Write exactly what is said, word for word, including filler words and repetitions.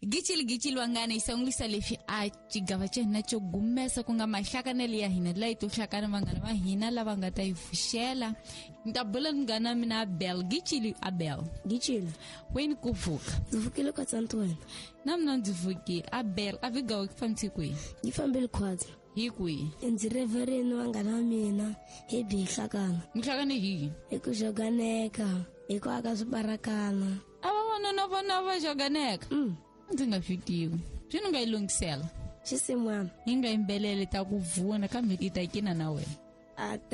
Gichili gichili wangane isangulisa lefi a chigava chena cho gumesa kunga mahlakanele ya hina la ito hlakana vangana va hina lava nga ta yifushela ntabula ngana mina Abel gichili Abel Gichili weni kuvuka ndivukile kwa Tsantuwena namna ndivukile Abel avigawa kufamti kwi ngifambile khwaza hi kwi ndzi reverend wangana mina hi bihlakana nhlakane hi ekujoganeka eko akasibarakana ava vona na vona va joganeka mm ndzi nga fitiwi swini nga ilungisela xisimwana hi nga yimbelele ta kuvuna kambe ti ta kina na wena a